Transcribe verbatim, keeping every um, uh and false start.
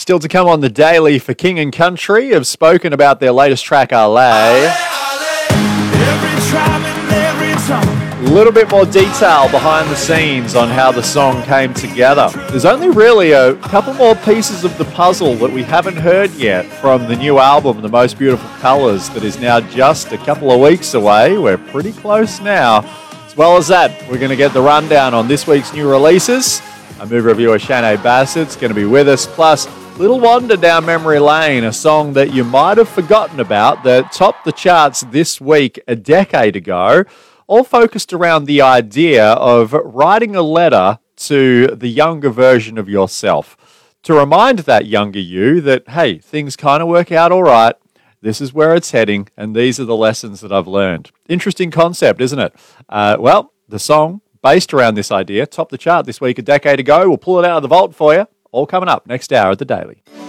Still to come on the Daily for King and Country have spoken about their latest track, Ale. A little bit more detail behind the scenes on how the song came together. There's only really a couple more pieces of the puzzle that we haven't heard yet from the new album, The Most Beautiful Colours, that is now just a couple of weeks away. We're pretty close now. As well as that, we're going to get the rundown on this week's new releases. Our movie reviewer, Shanae Bassett's going to be with us. Plus, Little Wander Down Memory Lane, a song that you might have forgotten about that topped the charts this week a decade ago, all focused around the idea of writing a letter to the younger version of yourself to remind that younger you that, hey, things kind of work out all right. This is where it's heading, and these are the lessons that I've learned. Interesting concept, isn't it? Uh, well, the song based around this idea topped the chart this week a decade ago. We'll pull it out of the vault for you. All coming up next hour at The Daily.